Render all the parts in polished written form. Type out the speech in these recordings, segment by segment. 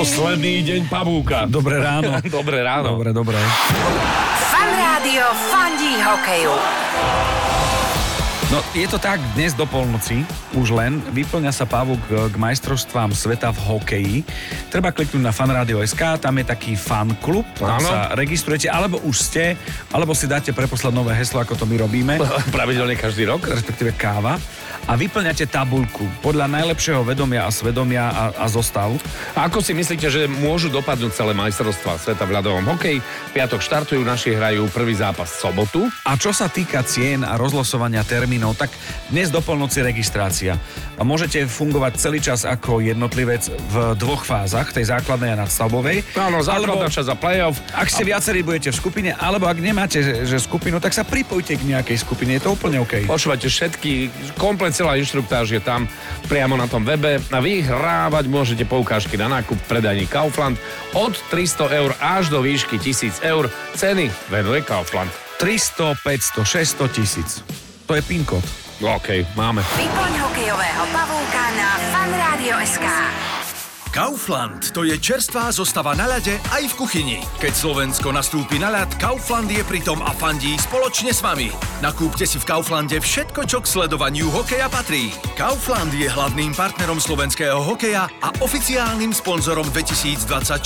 Posledný deň pavúka. Dobré ráno. Dobré ráno. Dobre. Fan Rádio fandí hokeju. No, je to tak, dnes do polnoci už len vyplňa sa pavúk k majstrovstvám sveta v hokeji. Treba kliknúť na fanradio.sk, tam je taký fanklub, tam sa registrujete, alebo už ste, alebo si dáte preposlať nové heslo, ako to my robíme. Pravidelne každý rok. Respektíve káva. A vyplňate tabuľku podľa najlepšieho vedomia a svedomia a zostavu. A ako si myslíte, že môžu dopadnúť celé majstrovstvá sveta v ľadovom hokeji? V piatok štartujú, naši hrajú prvý zápas v sobotu. A čo sa týka cien a rozlosovania termínov, tak dnes do polnoci registrácia. A môžete fungovať celý čas ako jednotlivec v dvoch fázach, tej základnej a nadstavbovej. Áno, základná časť a play-off. Ak ste viacerí budete v skupine, alebo ak nemáte že skupinu, tak sa pripojte k nejakej skupine, je to úplne OK. Počúvate všetky, komplet celá inštruktáž je tam priamo na tom webe a vyhrávať môžete poukážky na nákup v predajni Kaufland od 300 eur až do výšky 1000 eur. Ceny venuje Kaufland. 300, 500, 600 tisíc. To je PIN kód. OK, máme. Vyplň hokejového pavúka na fanradio.sk. Kaufland, to je čerstvá zostava na ľade aj v kuchyni. Keď Slovensko nastúpi na ľad, Kaufland je pritom a fandí spoločne s vami. Nakúpte si v Kauflande všetko, čo k sledovaniu hokeja patrí. Kaufland je hlavným partnerom slovenského hokeja a oficiálnym sponzorom 2026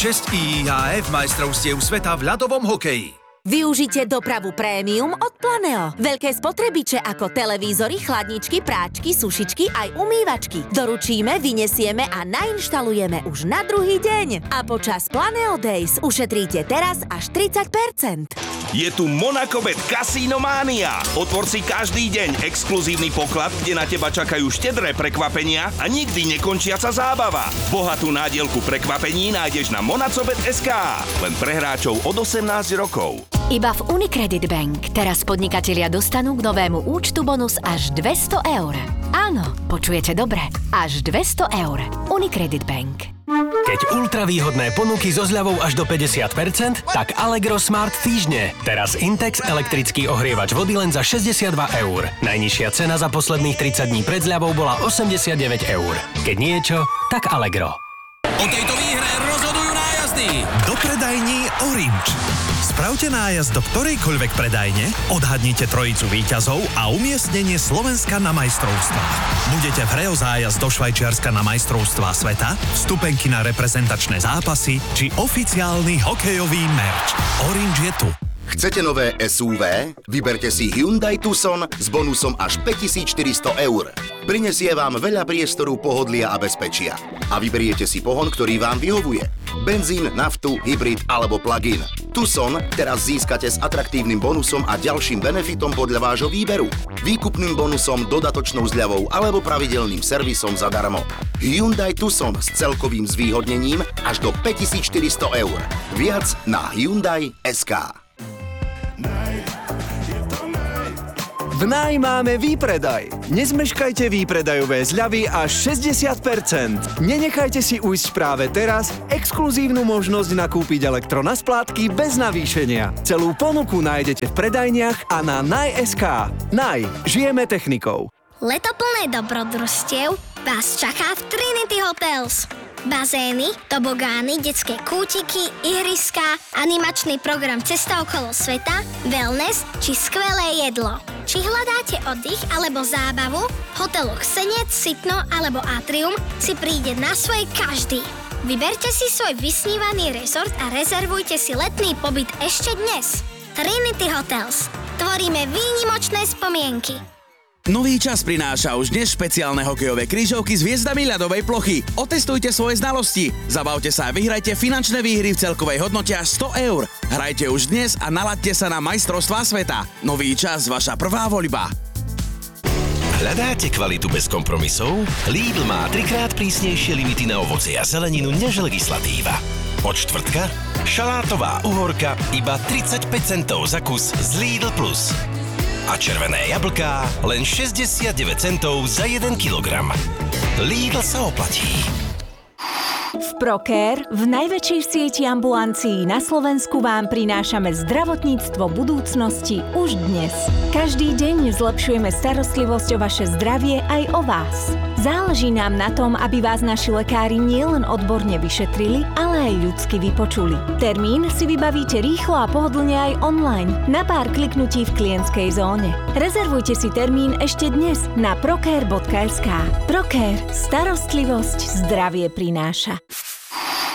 IIHF majstrovstiev sveta v ľadovom hokeji. Využite dopravu prémium od Planeo. Veľké spotrebiče ako televízory, chladničky, práčky, sušičky aj umývačky. Doručíme, vyniesieme a nainštalujeme už na druhý deň. A počas Planeo Days ušetríte teraz až 30%. Je tu Monacobet Casino Mania. Otvor si každý deň exkluzívny poklad, kde na teba čakajú štedré prekvapenia a nikdy nekončiaca zábava. Bohatú nádielku prekvapení nájdeš na monacobet.sk. Len pre hráčov od 18 rokov. Iba v Unicredit Bank teraz podnikatelia dostanú k novému účtu bonus až 200 eur. Áno, počujete dobre. Až 200 eur. Unicredit Bank. Keď ultravýhodné ponuky so zľavou až do 50%, tak Allegro Smart týždne. Teraz Intex elektrický ohrievač vody len za 62 eur. Najnižšia cena za posledných 30 dní pred zľavou bola 89 eur. Keď niečo, tak Allegro. O tejto výhre rozhodujú nájazdy. Do predajní Orange. Spravte nájazd do ktorejkoľvek predajne, odhadnite trojicu víťazov a umiestnenie Slovenska na majstrovstvách. Budete v hre o zájazd do Švajčiarska na majstrovstvá sveta, vstupenky na reprezentačné zápasy či oficiálny hokejový merch. Orange je tu. Chcete nové SUV? Vyberte si Hyundai Tucson s bonusom až 5400 eur. Prinesie vám veľa priestoru, pohodlia a bezpečia. A vyberiete si pohon, ktorý vám vyhovuje. Benzín, naftu, hybrid alebo plug-in. Tucson teraz získate s atraktívnym bonusom a ďalším benefitom podľa vášho výberu. Výkupným bonusom, dodatočnou zľavou alebo pravidelným servisom zadarmo. Hyundai Tucson s celkovým zvýhodnením až do 5400 eur. Viac na Hyundai.sk. V Naj máme výpredaj. Nezmeškajte výpredajové zľavy až 60%. Nenechajte si ujsť práve teraz exkluzívnu možnosť nakúpiť elektro na splátky bez navýšenia. Celú ponuku nájdete v predajniach a na Naj.sk. Naj. Žijeme technikou. Leto plné dobrodružstiev vás čaká v Trinity Hotels. Bazény, tobogány, detské kútiky, ihriská, animačný program Cesta okolo sveta, wellness či skvelé jedlo. Či hľadáte oddych alebo zábavu, v hoteloch Senec, Sitno alebo Atrium si príde na svoj každý. Vyberte si svoj vysnívaný rezort a rezervujte si letný pobyt ešte dnes. Trinity Hotels. Tvoríme výnimočné spomienky. Nový čas prináša už dnes špeciálne hokejové krížovky s hviezdami ľadovej plochy. Otestujte svoje znalosti. Zabavte sa a vyhrajte finančné výhry v celkovej hodnote až 100 eur. Hrajte už dnes a nalaďte sa na majstrovstvá sveta. Nový čas, vaša prvá voľba. Hľadáte kvalitu bez kompromisov? Lidl má 3-krát prísnejšie limity na ovocie a zeleninu než legislatíva. Od štvrtka šalátová uhorka iba 35 centov za kus z Lidl Plus. A červené jablká len 69 centov za 1 kilogram. Lidl sa oplatí. V Procare, v najväčšej sieti ambulancií na Slovensku vám prinášame zdravotníctvo budúcnosti už dnes. Každý deň zlepšujeme starostlivosť o vaše zdravie aj o vás. Záleží nám na tom, aby vás naši lekári nielen odborne vyšetrili, ale aj ľudsky vypočuli. Termín si vybavíte rýchlo a pohodlne aj online, na pár kliknutí v klientskej zóne. Rezervujte si termín ešte dnes na procare.sk. Procare. Starostlivosť zdravie prináša.